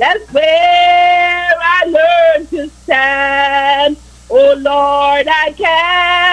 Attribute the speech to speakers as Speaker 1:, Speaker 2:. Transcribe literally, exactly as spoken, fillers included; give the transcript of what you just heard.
Speaker 1: That's where I learned to stand. Oh Lord, I